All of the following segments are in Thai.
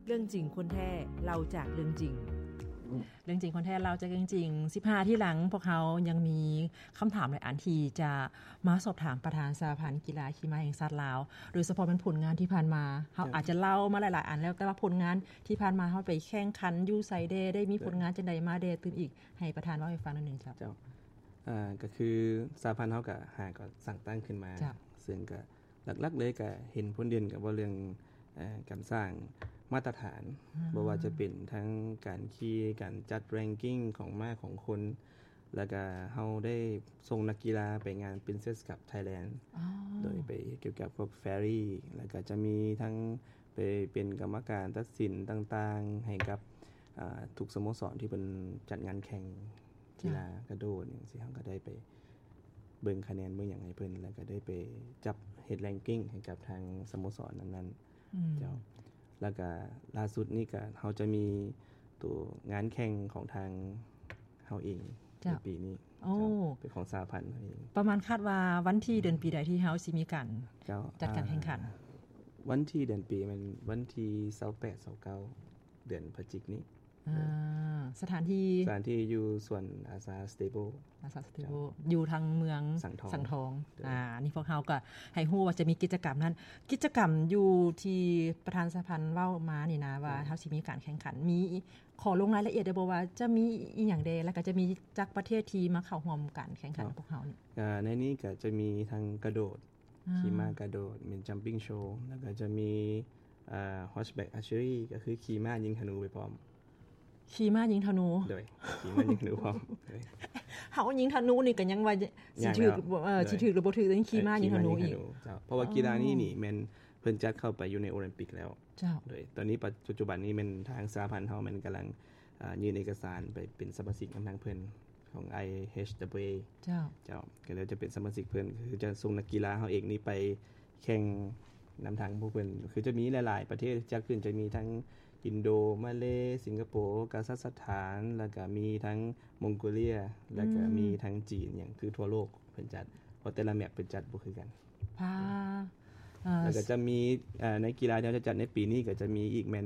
เรื่องจริงคนแท้เราจากเรื่องจริงคนแท้เราจากเรื่องจริง15ที่หลังพวกเขายังมีคำถามหลายอันที่จะมาสอบถามประธานสหพันธ์กีฬาขี่ม้าแห่งชาติลาวโดยเฉพาะเป็นผลงานที่ผ่านมาเขาอาจจะเล่ามาหลายๆอันแล้วแต่ว่าผลงานที่ผ่านมาเขาไปแข่งขันอยู่ไสเดได้มีผลงานจังได๋มาเดตื่นอีกให้ประธานเว้าให้ฟังนิดนึงครับก็คือสหพันธ์เฮาก็สั่งตั้งขึ้นมาซึ่งก็หลักๆเลยก็เห็นผลเด่นกับว่าเรื่องการสร้างมาตรฐานบ่ว่าจะเป็นทั้งการขี่การจัดแรงกิ้งของม้าของคนแล้วก็เฮาได้ส่งนักกีฬาไปงาน Princess Cup Thailand โดยไปเกี่ยวกับพวกแฟรี่แล้วก็จะมีทั้งไปเป็นกรรมการตัดสินต่างๆให้กับทุกสโมสรที่เป็นจัดงานแข่งกีฬากระโดดจังซี่เฮาก็ได้ไปเบิ่งคะแนนเบิ่งหยังให้เพิ่นแล้วก็ได้ไปจับเฮ็ดแรงกิ้งให้กับทางสโมสรนั้นๆเจ้าแล้วก็ล่าสุดนี้ก็เฮาจะมีตัวงานแข่งของทางเฮาเองในปีนี้เป็นของสหพันธ์เองประมาณคาดว่าวันที่เดือนปีใดที่เฮาสิมีการจัดการแข่งขันวันที่เดือนปีมันวันที่28 29เดือนพฤศจิกายนนี้สถานที่อยู่ส่วนอาซาสเตเบิลอยู่ทางเมืองสังทองนี่พวกเฮาก็ให้ฮู้ว่าจะมีกิจกรรมนั้นกิจกรรมอยู่ที่ประธานสหพันธ์เว้ามานี่นะว่าเฮาสิมีการแข่งขันมีขอลงรายละเอียดได้บ่ว่าจะมีอีหยังใดแล้วก็จะมีจากประเทศที่มาเข้าร่วมการแข่งขันพวกเฮานี่ในนี้ก็จะมีทั้งกระโดดขี่ม้ากระโดดเป็นจัมปิ้งโชว์แล้วก็จะมีhorseback archery ก็คือขี่ม้ายิงธนูไปพร้อมขี่ม้ายิงธนูโดยขี่ม้ายิงธนูพร้อมเฮายิงธนูนี่ก็ยังว่าสิถูกสิถูกหรือบ่ถูกแต่ขี่ม้ายิงธนูอีกเพราะว่ากีฬานี้นี่แม่นเพิ่นจัดเข้าไปอยู่ในโอลิมปิกแล้วเจ้าโดยตอนนี้ปัจจุบันนี้มันทางสหพันธ์เฮามันกำลังยื่นเอกสารไปเป็นสมาชิกนำทางเพิ่นของ IHWA เจ้าก็แล้วจะเป็นสมาชิกเพิ่นคือจะส่งนักกีฬาเฮาเองนี่ไปแข่งนำทางพวกเพิ่นคือจะมีหลายๆประเทศจัดขึ้นจะมีทั้งอินโดมาเลสิงคโปร์กาซัคสถานแล้วก็มีทั้งมองโกเลียแล้วก็มีทั้งจีนอย่างคือทั่วโลกเพิ่นจัดเพราะแต่ละแมตช์เพิ่นจัดบ่คือกันแล้วก็จะมีในกีฬาที่เราจะจัดในปีนี้ก็จะมีอีกแม่น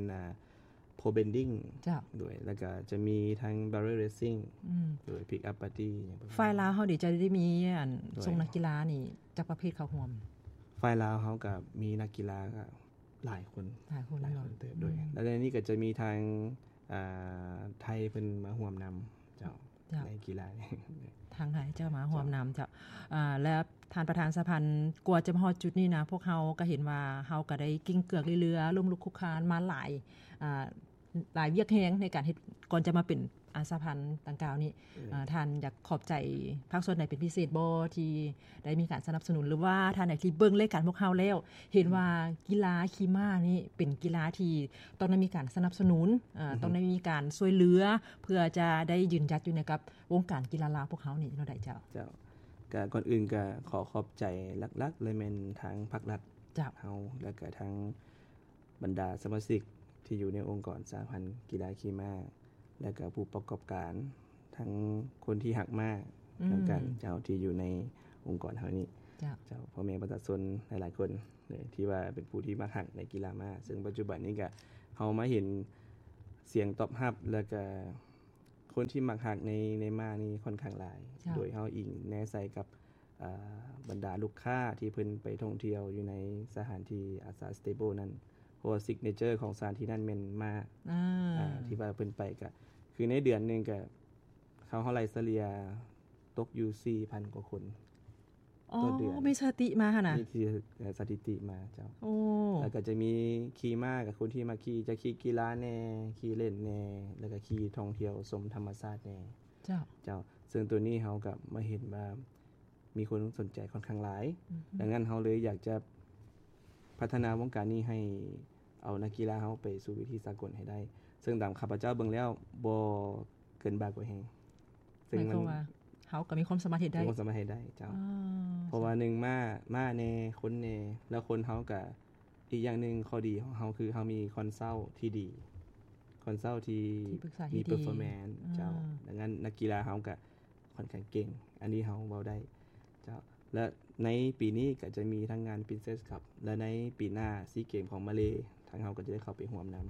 pro bending ด้วยแล้วก็จะมีทั้ง barrel racing โดย pick up party อย่างฝ่ายลาวเฮาดิจะได้มีส่งนักกีฬานี่จากประเภทเข้าร่วมฝ่ายลาวเฮาก็มีนักกีฬาก็หลายคนเติบด้วยแล้วในนี้ก็จะมีทางไทยเพิ่นมาร่วมนำเจ้าในกีฬาทางไทยเจ้ามาร่วมนำเจ้าและท่านประธานสหพันธ์กว่าจะมาฮอดจุดนี้นะพวกเฮาก็เห็นว่าเฮาก็ได้กิ้งเกือกเรือล้มลุกคลุกคลานมาหลายเวียกแฮงในการเฮ็ดก่อนจะมาเป็นสหพันธ์ดังกล่าวนี้ท่านอยากขอบใจภาคส่วนไหนเป็นพิเศษบ่ที่ได้มีการสนับสนุนหรือว่าท่านไหนที่เบิ่งรายการพวกเฮาแล้วเห็นว่ากีฬาขี่ม้านี่เป็นกีฬาที่ต้องได้มีการสนับสนุนต้องได้มีการช่วยเหลือเพื่อจะได้ยืนหยัดอยู่ในกับวงการกีฬาลาวพวกเฮานี่เนาะได้เจ้าก็ก่อนอื่นก็ขอขอบใจหลักๆเลยแม่นทางภาครัฐเฮาแล้วก็ทางบรรดาสมาชิกที่อยู่ในองค์กรสหพันธ์กีฬาขี่ม้าและก็ผู้ประกอบการทั้งคนที่หักม้าทั้งกันเจ้าที่อยู่ในองค์กรเฮานี้เจ้าพ่อแม่ประชาชนหลายๆคนเลยที่ว่าเป็นผู้ที่มักหักในกีฬาม้าซึ่งปัจจุบันนี้ก็เฮามาเห็นเสียงตอบรับแล้วก็คนที่มักหักในม้านี่ค่อนข้างหลายโดยเฮาอิงแนใส่กับบรรดาลูกค้าที่เพิ่นไปท่องเที่ยวอยู่ในสถานที่อาซาสเตเบิลนั้นเพราะว่าซิกเนเจอร์ของสถานที่นั้นแม่นม้าที่ว่าเพิ่นไปก็คือในเดือนนึงก็เขาไล่เฉลี่ยตกอยู่ 4,000 กว่าคนต่อเดือนมีสถิติมาค่ะนะมีสถิติมาเจ้าแล้วก็จะมีขี่ม้ากับคนที่มาขี่จะขี่กีฬาแน่ขี่เล่นแน่แล้วก็ขี่ท่องเที่ยวชมธรรมชาติแน่เจ้าซึ่งตัวนี้เฮาก็มาเห็นว่ามีคนสนใจค่อนข้างหลายดังนั้นเฮาเลยอยากจะพัฒนาวงการนี้ให้เอานักกีฬาเฮาไปสู่วิธีสากลให้ได้ซึ่งตามข้าพเจ้าเบิ่งแล้วบ่เกินบาดกว่าแฮงซึ่งมันเฮาก็มีความสามารถเฮ็ดได้เจ้าเพราะว่า1ม้าแน่คนแน่แล้วคนเฮาก็อีกอย่างนึงข้อดีของเฮาคือเฮามีคอนซัลท์ที่ดีคอนซัลท์ที่มีเปอร์ฟอร์แมนซ์เจ้าดังนั้นนักกีฬาเฮาก็ค่อนข้างเก่งอันนี้เฮาเว้าได้เจ้าและในปีนี้ก็จะมีทั้งงาน Princess Cup และในปีหน้าซีเกมของมาเลทางเฮาก็จะได้เข้าไปร่วมน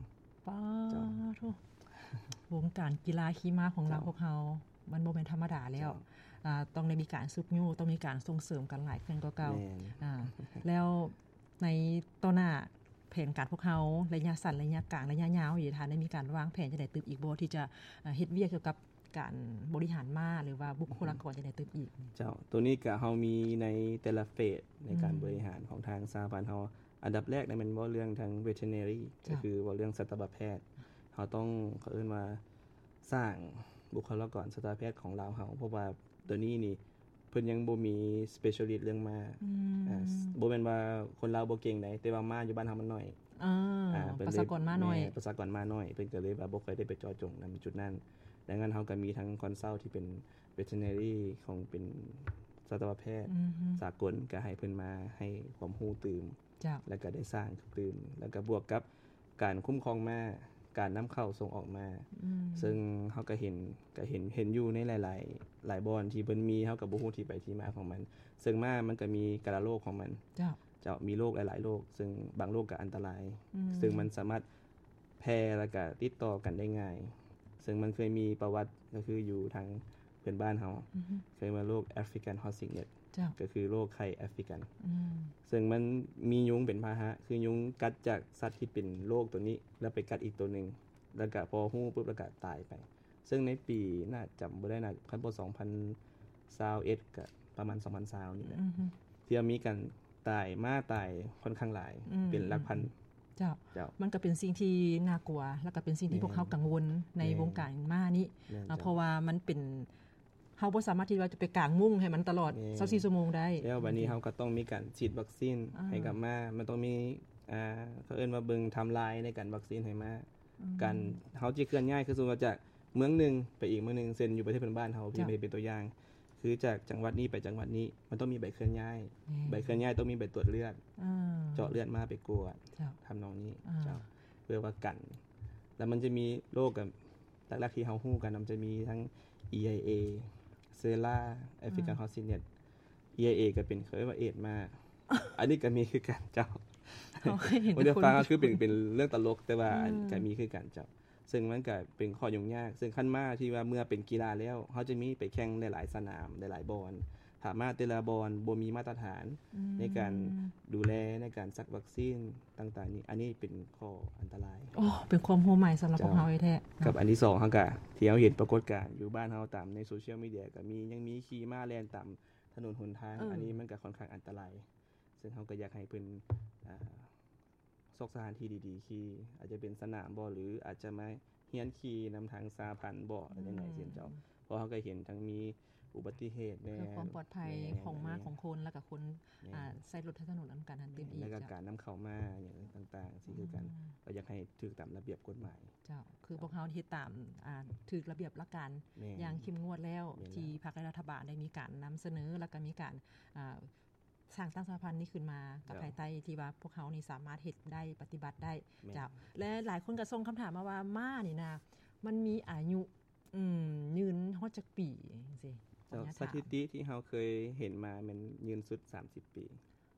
ป้าโธ่วงการกีฬาขี่ม้าของเราพวกเฮามันบ่แม่นธรรมดาแล้วต้องได้มีการซุกยู่ต้องมีการส่งเสริมกันหลายขึ้นกว่าเก่าแล้วในต่อหน้าแผนการพวกเฮาระยะสั้นระยะกลางระยะยาวอยู่ท่านได้มีการวางแผนจะได้ตึกอีกบ่ที่จะเฮ็ดเวียกเกี่ยวกับการบริหารม้าหรือว่าบุคลากรจะได้ตึกอีกเจ้าตัวนี้ก็เฮามีในแต่ละเฟสในการบริหารของทางสหพันธ์เฮาอันดับแรกเนี่ยมันบ่เรื่องทาง veterinary ก็คือบ่เรื่องสัตวแพทย์เฮาต้องเขาเอิ้นว่าสร้างบุคลากรสัตวแพทย์ของเราเฮาเพราะว่าตัวนี้นี่เพิ่นยังบ่มี specialist เรื่องม้าบ่แม่นว่าคนลาวบ่เก่งไดแต่ว่าม้าอยู่บ้านเฮามันน้อยประชากรม้าน้อยประชากรม้าน้อยเพิ่นก็เลยว่าบ่ค่อยได้ไปเจาะจงในจุดนั้นดังนั้นเฮาก็มีทั้งคอนซัลท์ที่เป็น veterinary ของเป็นสัตวแพทย์สากลก็ให้เพิ่นมาให้ความรู้ตื่มแล้วก็ได้สร้างตื่มแล้วก็บวกกับการคุ้มครองม้าการนําเข้าส่งออกมาซึ่งเฮาก็เห็นอยู่ในหลายบ่อนที่เพิ่นมีเฮาก็บ่ฮู้ที่ไปที่มาของมันซึ่งม้ามันก็มีกาฬโรคของมันเจ้ามีโรคหลายๆโรคซึ่งบางโรคก็อันตรายซึ่งมันสามารถแพร่แล้วก็ติดต่อกันได้ง่ายซึ่งมันเคยมีประวัติก็คืออยู่ทางเพื่อนบ้านเฮาเคยมาโรค African Horse Sickness ก็คือโรคไข้แอฟริกันซึ่งมันมียุงเป็นพาหะคือยุงกัดจากสัตว์ที่เป็นโรคตัวนี้แล้วไปกัดอีกตัวนึงแล้วก็พอฮู้ปุ๊บแล้วก็ตายไปซึ่งในปีน่าจำบ่ได้น่าคันบ่2021ก็ประมาณ2020นี่แหละที่มีกันตายมาตายค่อนข้างหลายเป็นหลักพันเจ้ามันก็เป็นสิ่งที่น่ากลัวแล้วก็เป็นสิ่งที่พวกเขากังวลในวงการม้านี้เพราะว่ามันเป็นเฮาบ่สามารถที่ว่าจะไปกางมุ้งให้มันตลอด24ชั่วโมงได้แล้วบัดนี้เฮาก็ต้องมีการฉีดวัคซีนให้กับม้ามันต้องมีเขาเอิ้นว่าเบิ่งไทม์ไลน์ในการวัคซีนให้ม้าการเฮาสิเคลื่อนย้ายคือสมมุติว่าจากเมืองนึงไปอีกเมืองนึงเช่นอยู่ประเทศเพื่อนบ้านเฮาพี่เป็นตัวอย่างคือจากจังหวัดนี้ไปจังหวัดนี้มันต้องมีใบเคลื่อนย้ายใบเคลื่อนย้ายต้องมีใบตรวจเลือดเจาะเลือดมาไปกวดทำนองนี้เจ้าเพื่อว่ากันแล้วมันจะมีโรคกับหลักๆที่เฮาฮู้กันมันจะมีทั้ง EIA เซล่า African Horse Sickness EIA ก็เป็นเคยว่าเอดมาอันนี้ก็มีคือกันเจ้าบ่ได้ฟังคือเป็นเรื่องตลกแต่ว่าก็มีคือกันเจ้าซึ่งมันก็เป็นข้อยุ่งยากซึ่งคันมาที่ว่าเมื่อเป็นกีฬาแล้วเฮาจะมีไปแข่งหลายๆสนามหลายๆบอนถ้ามาแต่ละบอนบ่มีมาตรฐานในการดูแลในการซักวัคซีนต่างๆนี่อันนี้เป็นข้ออันตรายเป็นความรู้ใหม่สําหรับพวกเฮาแท้กับอันที่2เฮาก็ที่เฮาเห็นปรากฏการณ์อยู่บ้านเฮาตามในโซเชียลมีเดียก็มียังมีขี่ม้าแล่นตามถนนหนทางอันนี้มันก็ค่อนข้างอันตรายซึ่งเฮาก็อยากให้เพิ่นซอกสถานที่ดีๆขี่อาจจะเป็นสนามบ่หรืออาจจะมาเรียนขี่นําทางสาพันธ์บ่อะไรจังได๋ซี่เจ้าเพราะเฮาก็เห็นทั้งมีอุบัติเหตุแน่ความปลอดภัยของม้าของคนแล้วก็คนใช้รถทางถนนนํากันหันตื่นอีกแล้วก็การนําเข้ามาอย่างต่างๆสิคือกันก็อยากให้ถูกตามระเบียบกฎหมายเจ้าคือพวกเฮาเฮ็ดตามถูกระเบียบหลักการอย่างเข้มงวดแล้วที่ภาครัฐบาลได้มีการนําเสนอแล้วก็มีการสร้างตั้งสหพันธ์นี้ขึ้นมากับภายใต้ที่ว่าพวกเฮานี่สามารถเฮ็ดได้ปฏิบัติได้เจ้าและหลายคนก็ส่งคําถามมาว่าม้านี่นะมันมีอายุยืนฮอดจักปีจังซี่สถิติที่เฮาเคยเห็นมามันยืนสุด30ปี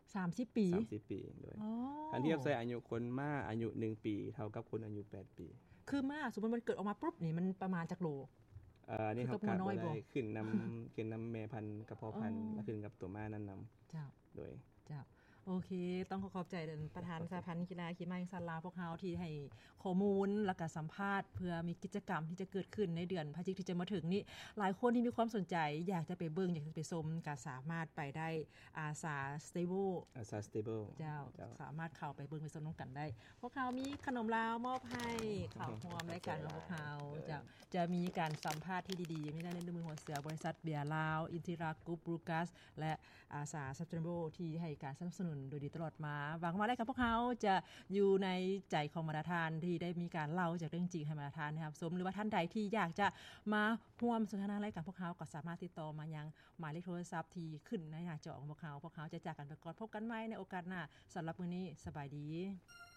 30ปี 30ปีโดยอันเทียบใส่อายุคนม้าอายุ1ปีเท่ากับคนอายุ8ปีคือม้าสมมุติมันเกิดออกมาปุ๊บนี่มันประมาณจักโลนี่เฮาก็บ่ได้ขึ้นนําแม่พันธุ์กับพ่อพันธุ์แล้วขึ้นกับตัวม้านั้นนําเจ้าโดยเจ้าโอเคต้องขอบใจประธานสหพันธ์กีฬาขี่ม้าแห่งชาติลาวพวกเฮาที่ให้ข้อมูลแล้วก็สัมภาษณ์เพื่อมีกิจกรรมที่จะเกิดขึ้นในเดือนพฤศจิกายนที่จะมาถึงนี้หลายคนที่มีความสนใจอยากจะไปเบิ่งอยากจะไปชมก็สามารถไปได้อาสา Stable เจ้าสามารถเข้าไปเบิ่งไปชมนํากันได้พวกเฮามีขนมลาวมอบให้เข้าร่วมรายการของพวกเฮาจะมีการสัมภาษณ์ที่ดีๆอย่างนี้ได้ในมือหัวเสือบริษัทเบียร์ลาวอินทิรากรุ๊ปบรูกัสและอาสา Sustainable ที่ให้การสนับสนุนโดยดีตลอดมาหวังว่ารายการพวกเฮาจะอยู่ในใจของบรรดาท่านที่ได้มีการเล่าจากเรื่องจริงให้บรรดาท่านนะครับสมหรือว่าท่านใดที่อยากจะมาร่วมสนทนารายการพวกเฮาก็สามารถติดต่อมายังหมายเลขโทรศัพท์ที่ขึ้นในหน้าจอของพวกเฮาจะจากกันไปก่อนพบกันใหม่ในโอกาสหน้าสําหรับมื้อนี้สบายดี